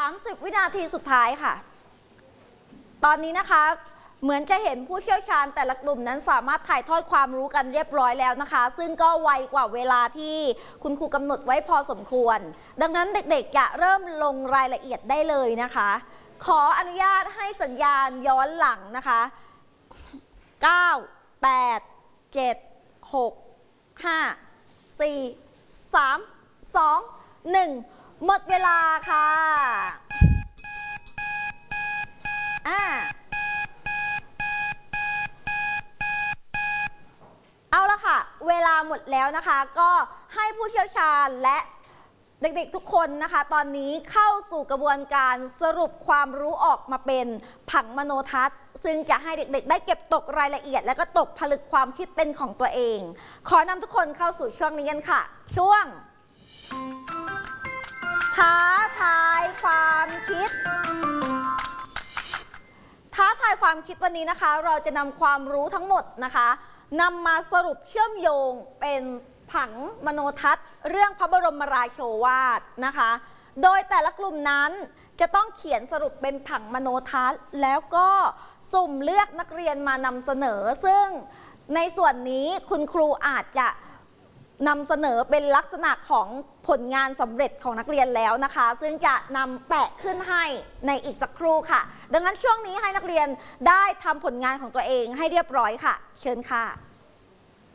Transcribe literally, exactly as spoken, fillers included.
ามสิบ วินาทีสุดท้ายค่ะตอนนี้นะคะเหมือนจะเห็นผู้เชี่ยวชาญแต่ละกลุ่มนั้นสามารถถ่ายทอดความรู้กันเรียบร้อยแล้วนะคะซึ่งก็ไวกว่าเวลาที่คุณครูกำหนดไว้พอสมควรดังนั้นเด็กๆจะเริ่มลงรายละเอียดได้เลยนะคะขออนุญาตให้สัญญาณย้อนหลังนะคะเก้า แปด เจ็ด หก ห้า สี่ สาม สอง หนึ่งหมดเวลาค่ะอ่าเอาละค่ะเวลาหมดแล้วนะคะก็ให้ผู้เชี่ยวชาญและเด็กๆทุกคนนะคะตอนนี้เข้าสู่กระบวนการสรุปความรู้ออกมาเป็นผังมโนทัศน์ซึ่งจะให้เด็กๆได้เก็บตกรายละเอียดและก็ตกผลึกความคิดเป็นของตัวเองขอนำทุกคนเข้าสู่ช่วงนี้กันค่ะช่วงท้าทายความคิดท้าทายความคิดวันนี้นะคะเราจะนำความรู้ทั้งหมดนะคะนำมาสรุปเชื่อมโยงเป็นผังมโนทัศน์เรื่องพระบรมราโชวาทนะคะโดยแต่ละกลุ่มนั้นจะต้องเขียนสรุปเป็นผังมโนทัศน์แล้วก็สุ่มเลือกนักเรียนมานำเสนอซึ่งในส่วนนี้คุณครูอาจจะนำเสนอเป็นลักษณะของผลงานสำเร็จของนักเรียนแล้วนะคะซึ่งจะนำแปะขึ้นให้ในอีกสักครู่ค่ะดังนั้นช่วงนี้ให้นักเรียนได้ทำผลงานของตัวเองให้เรียบร้อยค่ะเชิญค่ะ